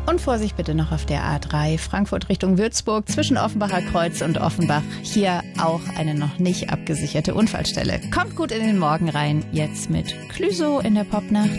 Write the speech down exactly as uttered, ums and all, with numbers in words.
Und Vorsicht bitte noch auf der A drei Frankfurt Richtung Würzburg zwischen Offenbacher Kreuz und Offenbach. Hier auch eine noch nicht abgesicherte Unfallstelle. Kommt gut in den Morgen rein, jetzt mit Clüso in der Popnacht.